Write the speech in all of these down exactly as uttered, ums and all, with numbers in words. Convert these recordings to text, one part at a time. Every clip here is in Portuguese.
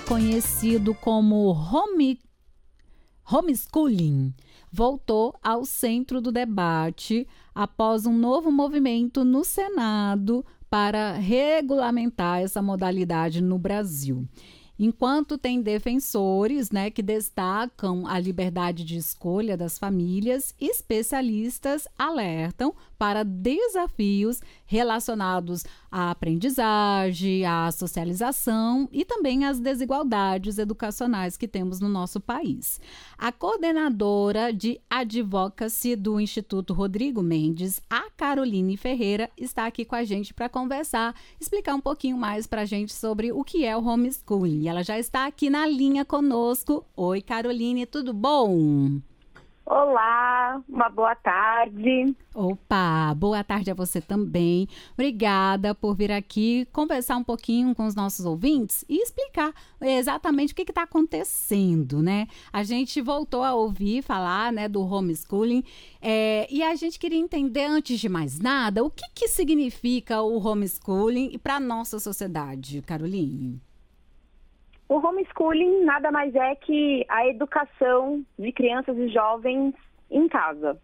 conhecido como home, homeschooling, voltou ao centro do debate após um novo movimento no Senado para regulamentar essa modalidade no Brasil. Enquanto tem defensores, né, que destacam a liberdade de escolha das famílias, especialistas alertam para desafios relacionados à aprendizagem, à socialização e também às desigualdades educacionais que temos no nosso país. A coordenadora de advocacy do Instituto Rodrigo Mendes, a Caroline Ferreira, está aqui com a gente para conversar, explicar um pouquinho mais para a gente sobre o que é o homeschooling. Ela já está aqui na linha conosco. Oi, Caroline, tudo bom? Olá, uma boa tarde. Opa, boa tarde a você também. Obrigada por vir aqui conversar um pouquinho com os nossos ouvintes e explicar exatamente o que está acontecendo, né? A gente voltou a ouvir falar, né, do homeschooling é, e a gente queria entender, antes de mais nada, o que, que significa o homeschooling para a nossa sociedade, Caroline? O homeschooling nada mais é que a educação de crianças e jovens em casa.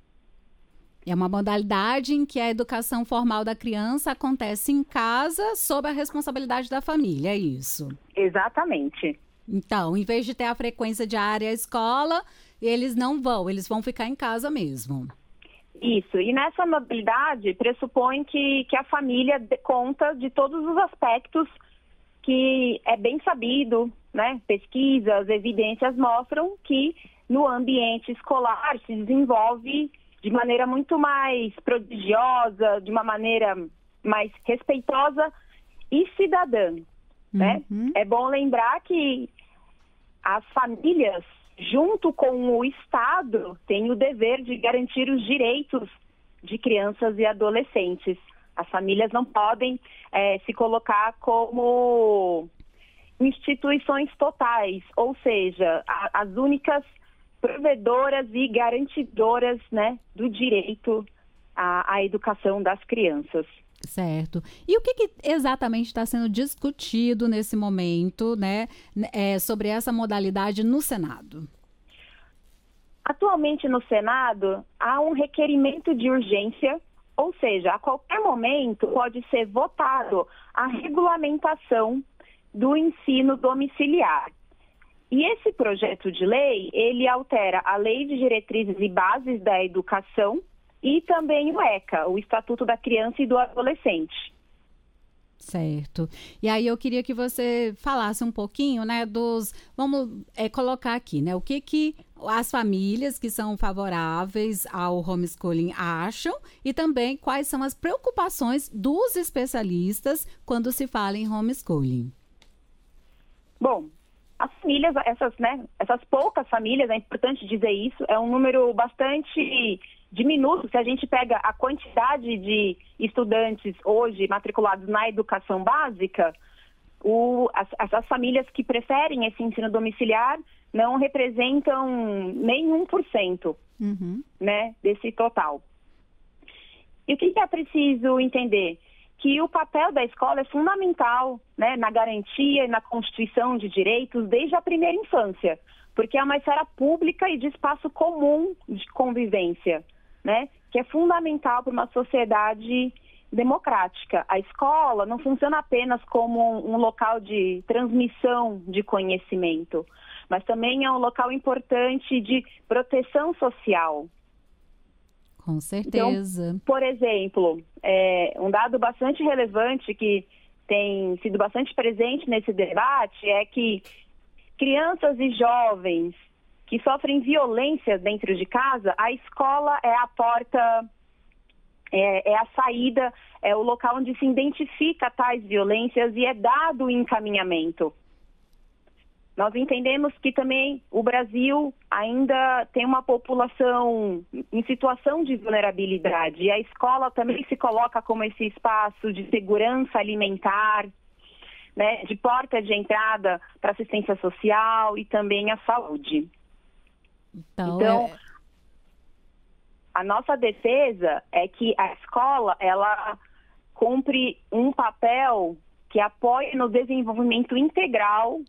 É uma modalidade em que a educação formal da criança acontece em casa sob a responsabilidade da família, é isso? Exatamente. Então, em vez de ter a frequência diária à escola, eles não vão, eles vão ficar em casa mesmo. Isso, e nessa modalidade pressupõe que, que a família dê conta de todos os aspectos que é bem sabido, né? Pesquisas, evidências mostram que no ambiente escolar se desenvolve de maneira muito mais prodigiosa, de uma maneira mais respeitosa e cidadã, uhum. né? É bom lembrar que as famílias, junto com o Estado, têm o dever de garantir os direitos de crianças e adolescentes. As famílias não podem é, se colocar como instituições totais, ou seja, a, as únicas provedoras e garantidoras, né, do direito à, à educação das crianças. Certo. E o que, que exatamente está sendo discutido nesse momento, né, é, sobre essa modalidade no Senado? Atualmente no Senado há um requerimento de urgência. Ou seja, a qualquer momento pode ser votado a regulamentação do ensino domiciliar. E esse projeto de lei, ele altera a Lei de Diretrizes e Bases da Educação e também o ECA, o Estatuto da Criança e do Adolescente. Certo. E aí eu queria que você falasse um pouquinho, né, dos... Vamos é, colocar aqui, né, o que que as famílias que são favoráveis ao homeschooling acham e também quais são as preocupações dos especialistas quando se fala em homeschooling. Bom, as famílias, essas, né, essas poucas famílias, é importante dizer isso, é um número bastante diminuto. Se a gente pega a quantidade de estudantes hoje matriculados na educação básica, o, as, as famílias que preferem esse ensino domiciliar não representam nem um por cento, uhum. né, desse total. E o que, que é preciso entender? Que o papel da escola é fundamental, né, na garantia e na constituição de direitos desde a primeira infância, porque é uma esfera pública e de espaço comum de convivência, né, que é fundamental para uma sociedade democrática. A escola não funciona apenas como um local de transmissão de conhecimento, mas também é um local importante de proteção social. Com certeza. Então, por exemplo, é, um dado bastante relevante que tem sido bastante presente nesse debate é que crianças e jovens que sofrem violência dentro de casa, a escola é a porta, é, é a saída, é o local onde se identifica tais violências e é dado o encaminhamento. Nós entendemos que também o Brasil ainda tem uma população em situação de vulnerabilidade e a escola também se coloca como esse espaço de segurança alimentar, né, de porta de entrada para assistência social e também a saúde. Então, então é... a nossa defesa é que a escola ela cumpre um papel que apoia no desenvolvimento integral